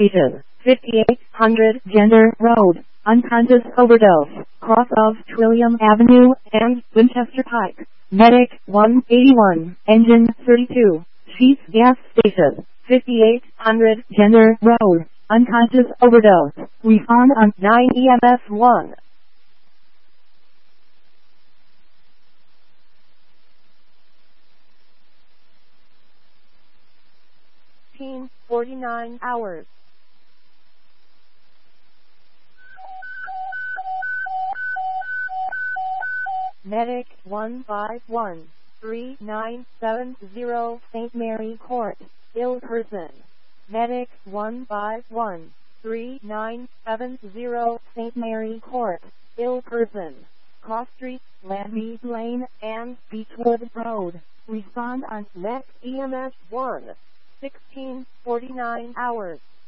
Station, 5800 Gender Road, unconscious overdose, cross of Trillium Avenue and Winchester Pike. Medic 181, engine 32, Chief Gas Station, 5800 Gender Road, unconscious overdose. Refund on 9 EMS 1. 49 hours. Medic 151, 3970 St. Mary Court, ill person. Medic 151, 3970 St. Mary Court, ill person. Cross Street, Ladby Lane, and Beechwood Road. Respond on next EMS 1. 1649 hours.